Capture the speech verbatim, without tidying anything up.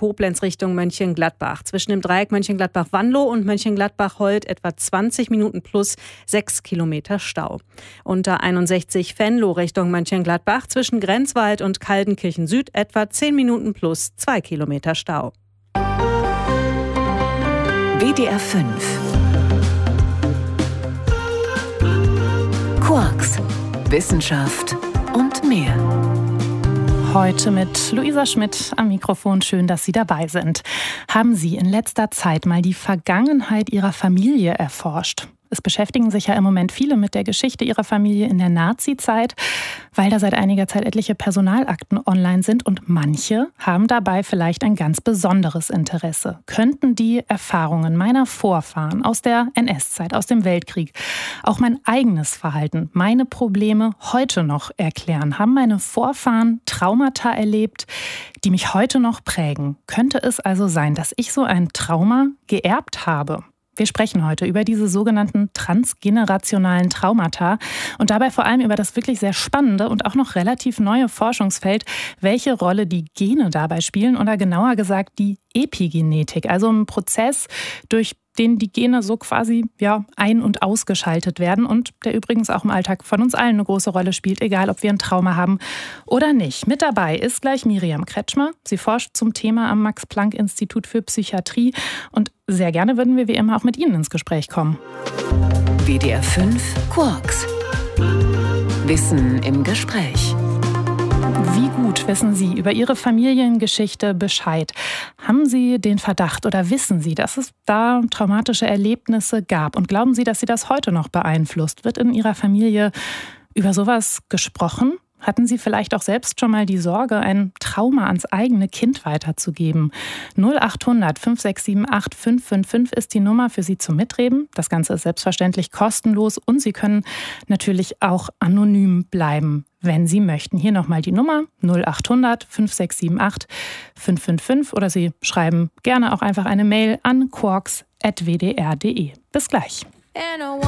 Koblenz Richtung Mönchengladbach. Zwischen dem Dreieck Mönchengladbach-Wanlo und Mönchengladbach-Holt etwa zwanzig Minuten plus sechs Kilometer Stau. Unter einundsechzig Venlo Richtung Mönchengladbach zwischen Grenzwald und Kaldenkirchen Süd etwa zehn Minuten plus zwei Kilometer Stau. W D R fünf Quarks, Wissenschaft und mehr. Heute mit Luisa Schmidt am Mikrofon. Schön, dass Sie dabei sind. Haben Sie in letzter Zeit mal die Vergangenheit Ihrer Familie erforscht? Es beschäftigen sich ja im Moment viele mit der Geschichte ihrer Familie in der Nazi-Zeit, weil da seit einiger Zeit etliche Personalakten online sind und manche haben dabei vielleicht ein ganz besonderes Interesse. Könnten die Erfahrungen meiner Vorfahren aus der N S-Zeit, aus dem Weltkrieg, auch mein eigenes Verhalten, meine Probleme heute noch erklären? Haben meine Vorfahren Traumata erlebt, die mich heute noch prägen? Könnte es also sein, dass ich so ein Trauma geerbt habe? Wir sprechen heute über diese sogenannten transgenerationalen Traumata und dabei vor allem über das wirklich sehr spannende und auch noch relativ neue Forschungsfeld, welche Rolle die Gene dabei spielen oder genauer gesagt die Epigenetik, also ein Prozess, durch den die Gene so quasi ja ein- und ausgeschaltet werden und der übrigens auch im Alltag von uns allen eine große Rolle spielt, egal ob wir ein Trauma haben oder nicht. Mit dabei ist gleich Miriam Kretschmer. Sie forscht zum Thema am Max-Planck-Institut für Psychiatrie und sehr gerne würden wir wie immer auch mit Ihnen ins Gespräch kommen. W D R fünf Quarks. Wissen im Gespräch. Wie gut wissen Sie über Ihre Familiengeschichte Bescheid? Haben Sie den Verdacht oder wissen Sie, dass es da traumatische Erlebnisse gab? Und glauben Sie, dass Sie das heute noch beeinflusst? Wird in Ihrer Familie über sowas gesprochen? Hatten Sie vielleicht auch selbst schon mal die Sorge, ein Trauma ans eigene Kind weiterzugeben? null acht hundert fünf sechs sieben acht fünf fünf fünf ist die Nummer für Sie zum Mitreden. Das Ganze ist selbstverständlich kostenlos und Sie können natürlich auch anonym bleiben, wenn Sie möchten. Hier nochmal die Nummer null acht hundert fünf sechs sieben acht fünf fünf fünf oder Sie schreiben gerne auch einfach eine Mail an quarks at w d r punkt d e. Bis gleich.